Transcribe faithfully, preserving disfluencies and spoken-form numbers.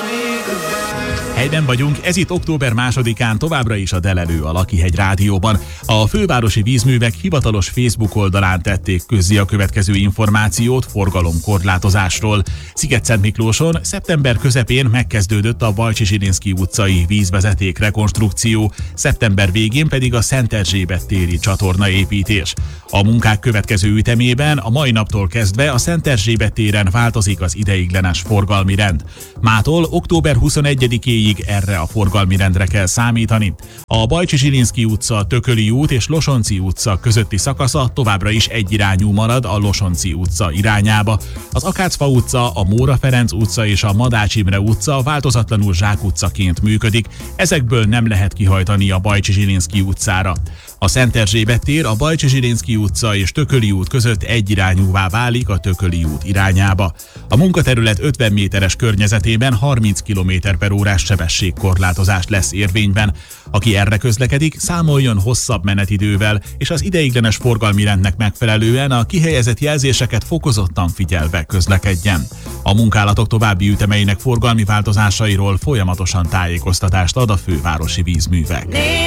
Helyben vagyunk, ez itt október másodikán továbbra is a Delelő a Lakihegy Rádióban. A fővárosi vízművek hivatalos Facebook oldalán tették közzé a következő információt forgalomkorlátozásról. Szigetszentmiklóson szeptember közepén megkezdődött a Bajcsy-Zsilinszky utcai vízvezeték rekonstrukció, szeptember végén pedig a Szent Erzsébet téri csatornaépítés. A munkák következő ütemében a mai naptól kezdve a Szent Erzsébet téren változik az ideiglenes forgalmi rend. Mától október huszonegyedikéig erre a forgalmi rendre kell számítani. A Bajcsy-Zsilinszky utca, Tököli út és Losonczy utca közötti szakasza továbbra is egyirányú marad a Losonczy utca irányába. Az Akácfa utca, a Móra Ferenc utca és a Madács Imre utca változatlanul zsákutcaként működik, ezekből nem lehet kihajtani a Bajcsy-Zsilinszky utcára. A Szent Erzsébet tér, a Bajcsy-Zsilinszky utca és Tököli út között egyirányúvá válik a Tököli út irányába. A munkaterület ötven méteres környezetében harminc kilométer per órás sebességkorlátozás lesz érvényben. Aki erre közlekedik, számoljon hosszabb menetidővel, és az ideiglenes forgalmi rendnek megfelelően a kihelyezett jelzéseket fokozottan figyelve közlekedjen. A munkálatok további ütemeinek forgalmi változásairól folyamatosan tájékoztatást ad a fővárosi vízművek.